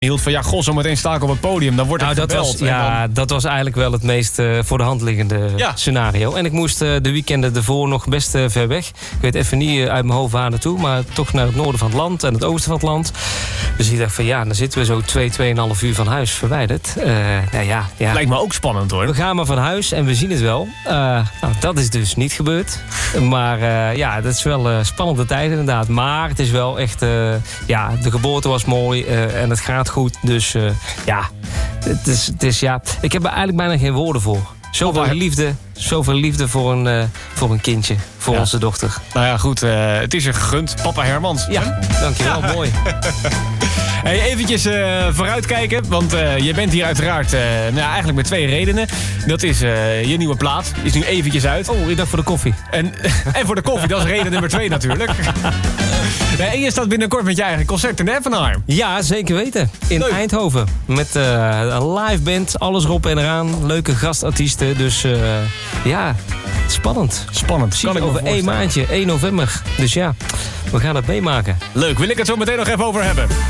hield van, zometeen sta ik op het podium, dan wordt het gebeld. Dat was eigenlijk wel het meest voor de hand liggende scenario. En ik moest de weekenden ervoor nog best ver weg. Ik weet even niet uit mijn hoofd waar naartoe, maar toch naar het noorden van het land en het oosten van het land. Dus ik dacht van dan zitten we zo 2,5 uur van huis verwijderd. Lijkt me ook spannend hoor. We gaan maar van huis en we zien het wel. Dat is dus niet gebeurd. Maar dat is wel spannende tijd inderdaad. Maar het is wel echt, de geboorte was mooi en het gaat goed. Dus het is ik heb er eigenlijk bijna geen woorden voor. Zoveel liefde voor een kindje, voor onze dochter. Nou ja, goed, het is je gegund. Papa Hermans. Ja, dankjewel, mooi. Hey, eventjes vooruitkijken, want je bent hier uiteraard eigenlijk met 2 redenen. Dat is je nieuwe plaat, is nu eventjes uit. Oh, ik dacht voor de koffie. En voor de koffie, dat is reden nummer 2 natuurlijk. En je staat binnenkort met je eigen concert in Evenaar. Ja, zeker weten. In Eindhoven. Met een live band, alles erop en eraan. Leuke gastartiesten, dus spannend. Spannend. Kan ik over 1 maandje, 1 november. Dus we gaan het meemaken. Leuk, wil ik het zo meteen nog even over hebben.